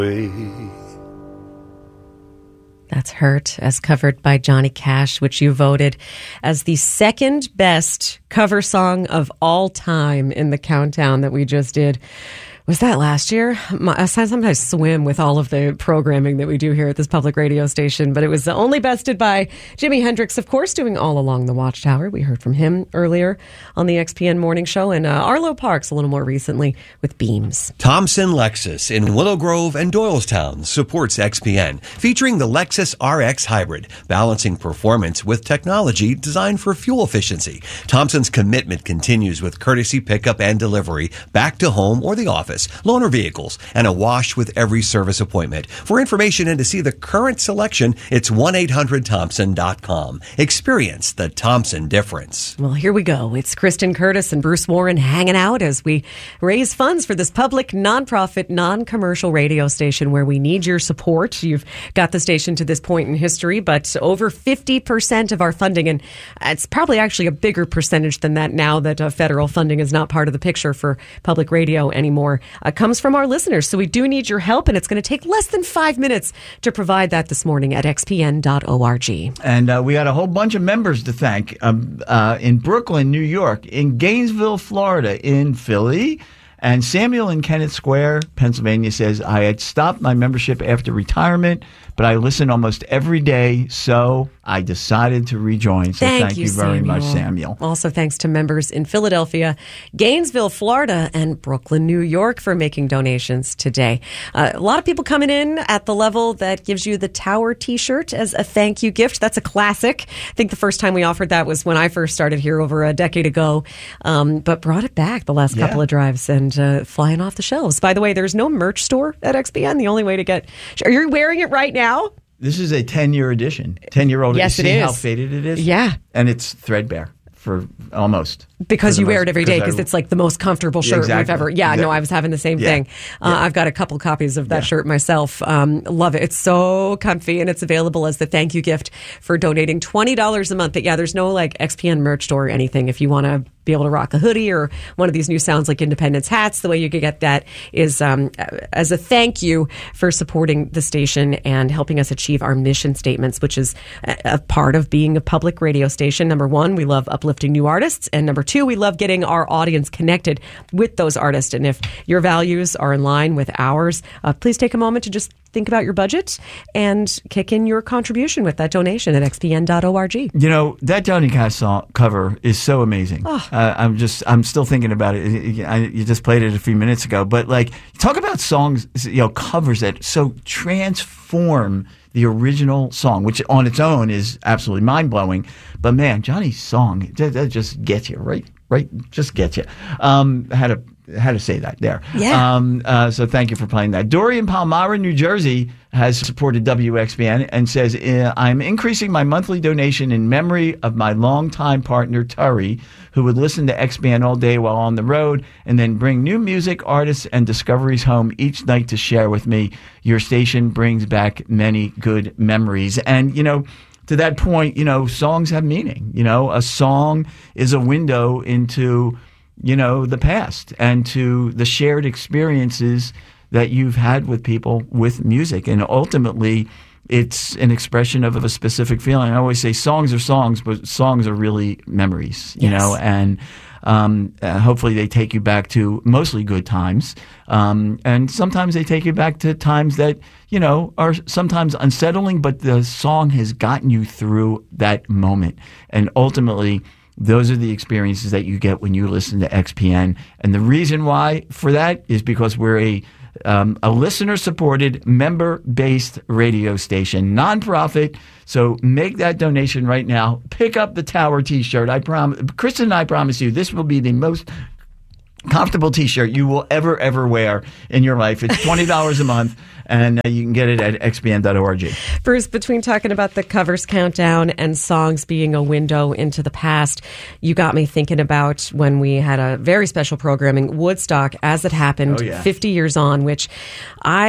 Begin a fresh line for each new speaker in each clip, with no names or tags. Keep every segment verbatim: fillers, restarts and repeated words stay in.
That's Hurt, as covered by Johnny Cash, which you voted as the second best cover song of all time in the countdown that we just did. Was that last year? I sometimes swim with all of the programming that we do here at this public radio station, but it was only bested by Jimi Hendrix, of course, doing All Along the Watchtower. We heard from him earlier on the X P N Morning Show, and uh, Arlo Parks a little more recently with Beams.
Thompson Lexus in Willow Grove and Doylestown supports X P N, featuring the Lexus R X Hybrid, balancing performance with technology designed for fuel efficiency. Thompson's commitment continues with courtesy pickup and delivery back to home or the office, loaner vehicles, and a wash with every service appointment. For information and to see the current selection, it's one eight hundred thompson dot com. Experience the Thompson difference.
Well, here we go. It's Kristen Curtis and Bruce Warren hanging out as we raise funds for this public, nonprofit, non-commercial radio station where we need your support. You've got the station to this point in history, but over fifty percent of our funding, and it's probably actually a bigger percentage than that now that uh, federal funding is not part of the picture for public radio anymore, Uh, comes from our listeners. So we do need your help, and it's going to take less than five minutes to provide that this morning at x p n dot org.
And uh, we got a whole bunch of members to thank um, uh, in Brooklyn, New York, in Gainesville, Florida, in Philly. And Samuel in Kennett Square, Pennsylvania says, I had stopped my membership after retirement, but I listen almost every day, so I decided to rejoin. So
thank,
thank you,
you
very
Samuel.
much, Samuel.
Also thanks to members in Philadelphia, Gainesville, Florida, and Brooklyn, New York for making donations today. Uh, a lot of people coming in at the level that gives you the Tower t-shirt as a thank you gift. That's a classic. I think the first time we offered that was when I first started here over a decade ago, um, but brought it back the last
Yeah.
couple of drives and uh, flying off the shelves. By the way, there's no merch store at X P N. The only way to get... Are you wearing it right now?
This is a ten-year edition. ten-year-old.
Yes,
you see
it is.
how faded it is?
Yeah.
And it's threadbare for almost.
Because
for
you
the
wear
most-
it every day because
I-
it's like the most comfortable shirt
Exactly.
we've ever. Yeah,
Exactly.
no, I was having the same
Yeah.
thing. Uh,
Yeah.
I've got a couple copies of that
Yeah.
shirt myself. Um, love it. It's so comfy, and it's available as the thank you gift for donating twenty dollars a month. But yeah, there's no like X P N merch store or anything. If you want to be able to rock a hoodie or one of these new Sounds Like Independence hats, the way you could get that is um, as a thank you for supporting the station and helping us achieve our mission statements, which is a, a part of being a public radio station. Number one, we love uplifting new artists. And number two, we love getting our audience connected with those artists. And if your values are in line with ours, uh, please take a moment to just think about your budget and kick in your contribution with that donation at x p n dot org.
You know, that Johnny Cash song cover is so amazing.
Oh.
Uh, I'm just, I'm still thinking about it. I, you just played it a few minutes ago, but like, talk about songs, you know, covers that so transform the original song, which on its own is absolutely mind blowing. But man, Johnny's song, that, that just gets you right, right, just gets you. Um, how to how to say that there.
Yeah.
Um, uh, so thank you for playing that. Dory in Palmyra, New Jersey, has supported W X B N and says, I'm increasing my monthly donation in memory of my longtime partner, Turi, who would listen to X B N all day while on the road and then bring new music, artists, and discoveries home each night to share with me. Your station brings back many good memories. And, you know, to that point, you know, songs have meaning. You know, a song is a window into, you know, the past and to the shared experiences that you've had with people with music. And ultimately, it's an expression of, of a specific feeling. I always say songs are songs, but songs are really memories, you
Yes.
know, and um, uh, hopefully they take you back to mostly good times. Um, and sometimes they take you back to times that, you know, are sometimes unsettling, but the song has gotten you through that moment. And ultimately, those are the experiences that you get when you listen to X P N. And the reason why for that is because we're a um, a listener-supported, member-based radio station, nonprofit. So make that donation right now. Pick up the Tower T-shirt. I promise, Kristen and I promise you, this will be the most comfortable T-shirt you will ever, ever wear in your life. It's twenty dollars a month, and uh, you can get it at x p n dot org.
Bruce, between talking about the covers countdown and songs being a window into the past, you got me thinking about when we had a very special programming, Woodstock, as it happened
Oh, yeah.
fifty years on, which I've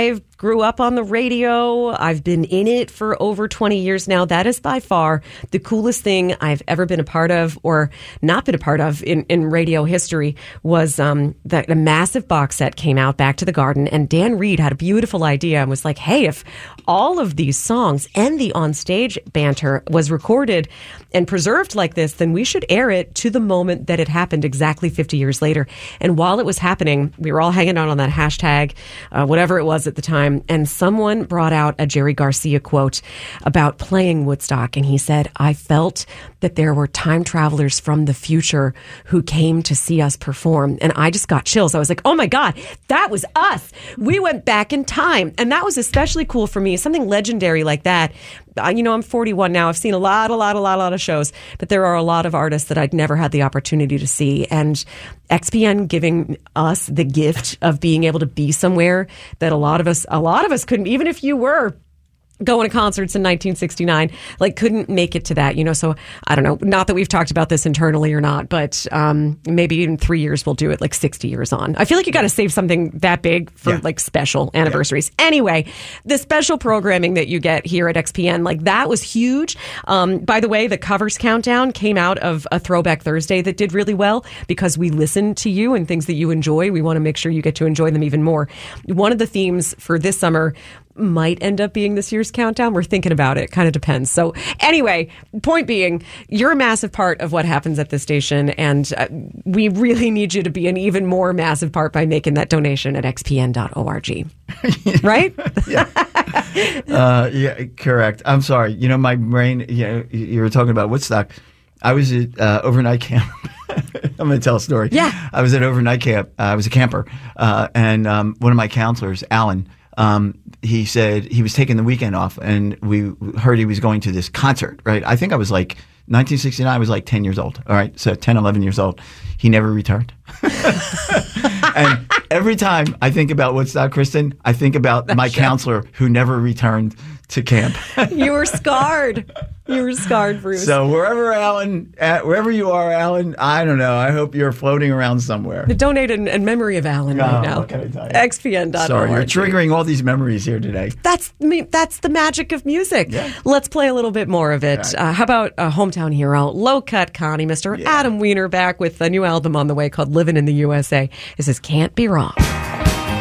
grew up on the radio. I've been in it for over twenty years now. That is by far the coolest thing I've ever been a part of or not been a part of in, in radio history was um, that a massive box set came out, Back to the Garden, and Dan Reed had a beautiful idea and was like, hey, if all of these songs and the onstage banter was recorded and preserved like this, then we should air it to the moment that it happened exactly fifty years later. And while it was happening, we were all hanging out on that hashtag, uh, whatever it was at the time, and someone brought out a Jerry Garcia quote about playing Woodstock, and he said, I felt that there were time travelers from the future who came to see us perform. And I just got chills. I was like, oh my God, that was us. We went back in time. And that was especially cool for me. Something legendary like that. You know, I'm forty-one now. I've seen a lot, a lot, a lot, a lot of shows, but there are a lot of artists that I'd never had the opportunity to see. And X P N giving us the gift of being able to be somewhere that a lot of us, a lot of us couldn't, even if you were going to concerts in nineteen sixty-nine, like couldn't make it to that, you know. So I don't know, not that we've talked about this internally or not, but um, maybe in three years we'll do it like sixty years on. I feel like you got to save something that big for yeah. like special anniversaries. Yeah. Anyway, the special programming that you get here at X P N, like that was huge. Um, by the way, the covers countdown came out of a Throwback Thursday that did really well because we listen to you and things that you enjoy. We want to make sure you get to enjoy them even more. One of the themes for this summer might end up being this year's countdown. We're thinking about it. Kind of depends. So anyway, point being, you're a massive part of what happens at this station, and uh, we really need you to be an even more massive part by making that donation at x p n dot org. Right?
Yeah. uh, yeah, correct. I'm sorry. You know, my brain, you know, you were talking about Woodstock. I was at uh, overnight camp. I'm going to tell a story.
Yeah.
I was at overnight camp. Uh, I was a camper. Uh, and um, one of my counselors, Alan, Um, he said he was taking the weekend off, and we heard he was going to this concert, right? I think I was like, nineteen sixty-nine, I was like ten years old, all right? So ten, eleven years old. He never returned. And every time I think about Woodstock, Kristen, I think about That's my sure. counselor who never returned to camp.
You were scarred. You were scarred, Bruce.
So wherever Alan, at, wherever you are, Alan, I don't know. I hope you're floating around somewhere.
Donate in, in memory of Alan
oh,
right now.
What can I tell you?
X P N dot org.
Sorry, you're triggering all these memories here today.
That's I mean, that's the magic of music.
Yeah.
Let's play a little bit more of it.
Right.
Uh, how about a hometown hero, Low Cut Connie, Mister
Yeah.
Adam Weiner, back with a new album on the way called "Living in the U S A." This is "Can't Be Wrong."